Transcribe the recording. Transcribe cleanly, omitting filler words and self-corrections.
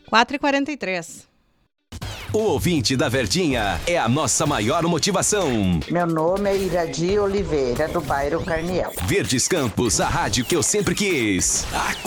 4h43. O ouvinte da Verdinha é a nossa maior motivação. Meu nome é Iradi Oliveira, do bairro Carniel. Verdes Campos, a rádio que eu sempre quis.